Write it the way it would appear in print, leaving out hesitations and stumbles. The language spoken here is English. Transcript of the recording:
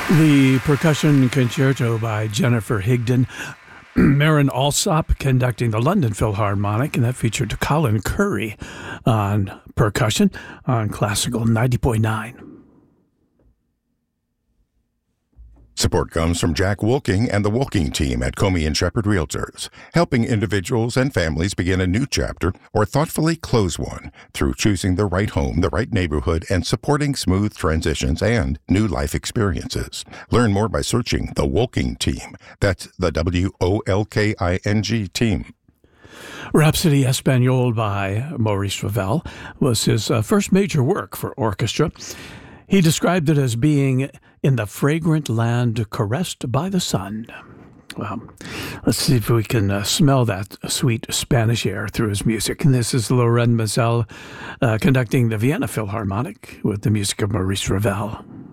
The Percussion Concerto by Jennifer Higdon. Marin Alsop conducting the London Philharmonic, and that featured Colin Currie on percussion on Classical 90.9. Support comes from Jack Wolking and the Wolking team at Comey and Shepherd Realtors, helping individuals and families begin a new chapter or thoughtfully close one through choosing the right home, the right neighborhood, and supporting smooth transitions and new life experiences. Learn more by searching the Wolking team. That's the WOLKING team. Rhapsody Espagnole by Maurice Ravel was his first major work for orchestra. He described it as being in the fragrant land caressed by the sun. Well, let's see if we can smell that sweet Spanish air through his music. And this is Loren Mazel conducting the Vienna Philharmonic with the music of Maurice Ravel.